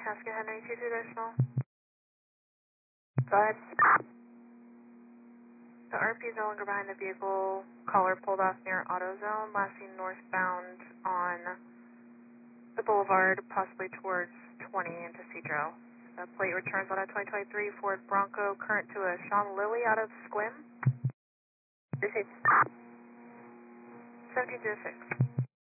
Haskell Henry 22 decimal. Go ahead. The RP is no longer behind the vehicle. Caller pulled off near AutoZone, last seen northbound on the boulevard, possibly towards 20 into Cedro. The plate returns on a 2023 Ford Bronco, current to a Sean Lilly out of Squim. 1706.